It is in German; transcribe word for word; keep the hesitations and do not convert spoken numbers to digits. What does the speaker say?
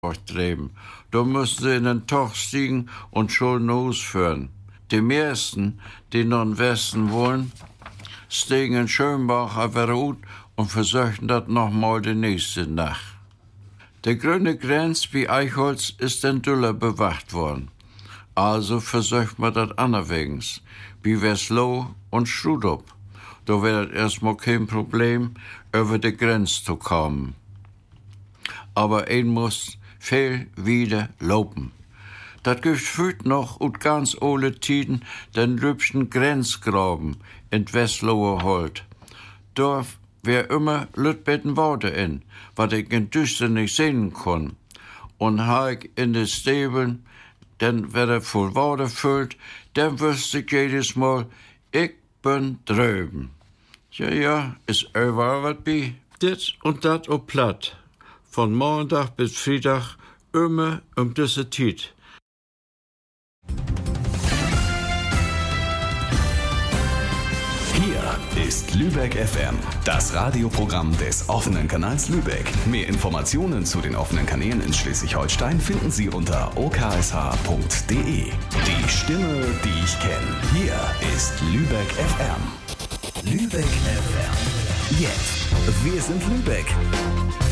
treiben. Da müssen sie in den Tag stiegen und Schulden ausführen. Die meisten, die nach dem Westen wollen, stiegen in Schönbach wieder ut und versuchten das nochmal die nächste Nacht. Die grüne Grenze wie Eichholz ist den Düller bewacht worden. Also versucht man das anderwegs, wie Weslow und Strudop. Da wäre das erstmal kein Problem, über die Grenze zu kommen. Aber ein muss viel wieder laufen. Das gibt noch und ganz alle Tiden den lübschen Grenzgraben in Westlower Holt. Da wär immer Lütbetten Worte in, was ich in Düster nicht sehen kann. Und ha ich in de Stäbeln, denn wer er voll Worte füllt, dann wüsste ich jedes Mal, ich bin drüben. Ja, ja, ist überall was bi. Dit und dat op platt. Von Montag bis Freitag immer um diese Zeit. Hier ist Lübeck F M, das Radioprogramm des offenen Kanals Lübeck. Mehr Informationen zu den offenen Kanälen in Schleswig-Holstein finden Sie unter o k s h punkt d e. Die Stimme, die ich kenne. Hier ist Lübeck F M. Lübeck F M. Jetzt. Wir sind Lübeck.